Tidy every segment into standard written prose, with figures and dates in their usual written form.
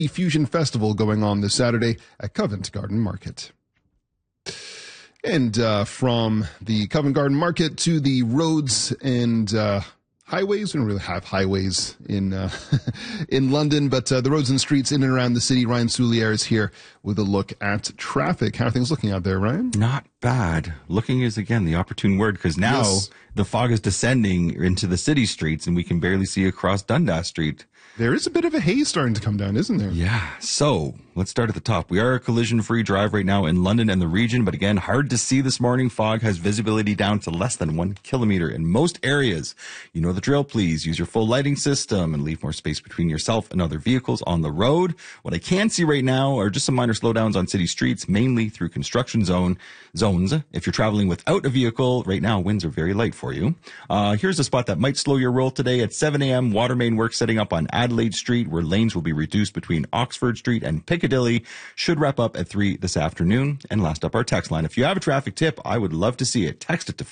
Fusion Festival going on this Saturday at Covent Garden Market. And from the Covent Garden Market to the roads and highways. We don't really have highways in in London, but the roads and streets in and around the city. Ryan Soulier is here with a look at traffic. How are things looking out there, Ryan? Not bad. Looking is, again, the opportune word, because now the fog is descending into the city streets and we can barely see across Dundas Street. There is a bit of a haze starting to come down, isn't there? Yeah. So let's start at the top. We are a collision-free drive right now in London and the region, but again, hard to see this morning. Fog has visibility down to less than 1 kilometer in most areas. You know the drill, please. Use your full lighting system and leave more space between yourself and other vehicles on the road. What I can see right now are just some minor slowdowns on city streets, mainly through construction zones. If you're traveling without a vehicle, right now, winds are very light for you. Here's a spot that might slow your roll today. At 7 a.m., water main work setting up on Adelaide Street, where lanes will be reduced between Oxford Street and Piccadilly. Should wrap up at 3 this afternoon. And last up, our text line. If you have a traffic tip, I would love to see it. Text it to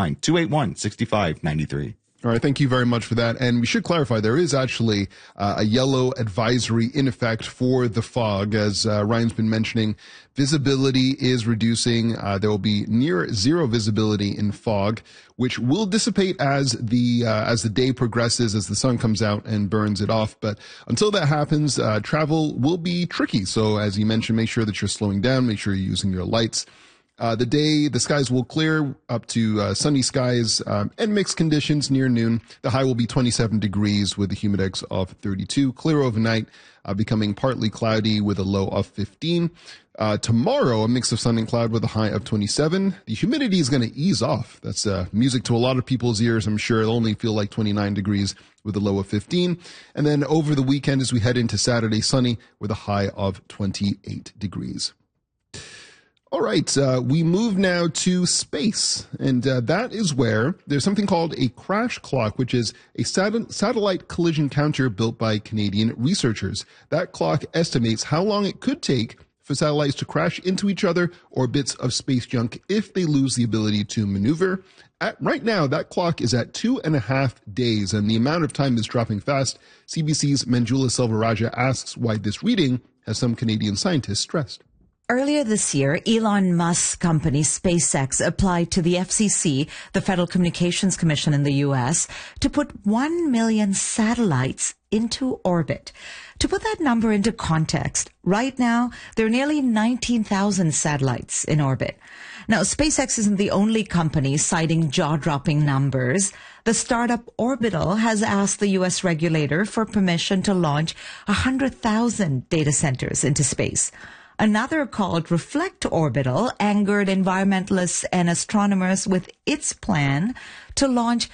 519-281-6593. All right, thank you very much for that. And we should clarify, there is actually a yellow advisory in effect for the fog. As Ryan's been mentioning, visibility is reducing. There will be near zero visibility in fog, which will dissipate as the day progresses, as the sun comes out and burns it off. But until that happens, travel will be tricky. So as you mentioned, make sure that you're slowing down, make sure you're using your lights. The skies will clear up to sunny skies and mixed conditions near noon. The high will be 27 degrees with a humidex of 32. Clear overnight, becoming partly cloudy with a low of 15. Tomorrow, a mix of sun and cloud with a high of 27. The humidity is going to ease off. That's music to a lot of people's ears, I'm sure. It'll only feel like 29 degrees with a low of 15. And then over the weekend, as we head into Saturday, sunny with a high of 28 degrees. All right, we move now to space, and that is where there's something called a crash clock, which is a satellite collision counter built by Canadian researchers. That clock estimates how long it could take for satellites to crash into each other or bits of space junk if they lose the ability to maneuver. Right now, that clock is at 2.5 days, and the amount of time is dropping fast. CBC's Manjula Selvarajah asks why this reading has some Canadian scientists stressed. Earlier this year, Elon Musk's company SpaceX applied to the FCC, the Federal Communications Commission in the U.S., to put 1 million satellites into orbit. To put that number into context, right now, there are nearly 19,000 satellites in orbit. Now, SpaceX isn't the only company citing jaw-dropping numbers. The startup Orbital has asked the U.S. regulator for permission to launch 100,000 data centers into space. Another, called Reflect Orbital, angered environmentalists and astronomers with its plan to launch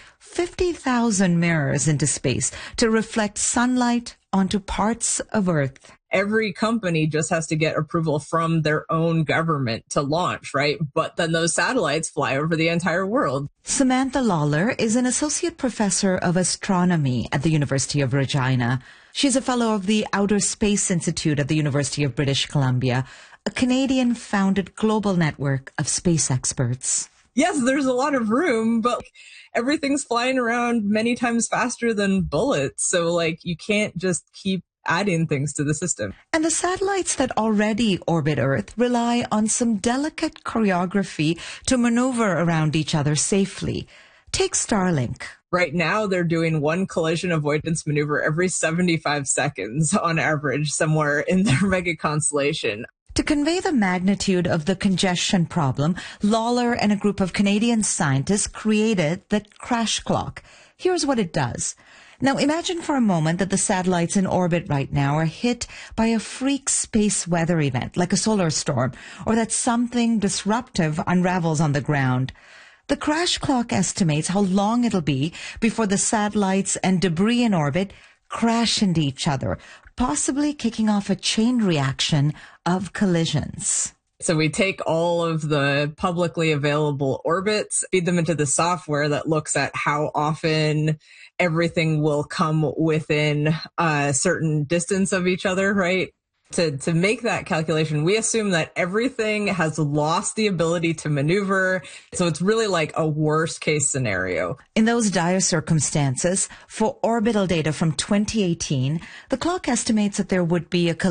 50,000 mirrors into space to reflect sunlight onto parts of Earth. Every company just has to get approval from their own government to launch, right? But then those satellites fly over the entire world. Samantha Lawler is an associate professor of astronomy at the University of Regina. She's a fellow of the Outer Space Institute at the University of British Columbia, a Canadian-founded global network of space experts. Yes, there's a lot of room, but everything's flying around many times faster than bullets. So, you can't just keep adding things to the system. And the satellites that already orbit Earth rely on some delicate choreography to maneuver around each other safely. Take Starlink. Right now, they're doing one collision avoidance maneuver every 75 seconds on average somewhere in their mega constellation. To convey the magnitude of the congestion problem, Lawler and a group of Canadian scientists created the crash clock. Here's what it does. Now, imagine for a moment that the satellites in orbit right now are hit by a freak space weather event, like a solar storm, or that something disruptive unravels on the ground. The crash clock estimates how long it'll be before the satellites and debris in orbit crash into each other, possibly kicking off a chain reaction of collisions. So we take all of the publicly available orbits, feed them into the software that looks at how often everything will come within a certain distance of each other, right? To make that calculation, we assume that everything has lost the ability to maneuver. So it's really like a worst case scenario. In those dire circumstances, for orbital data from 2018, the clock estimates that there would be a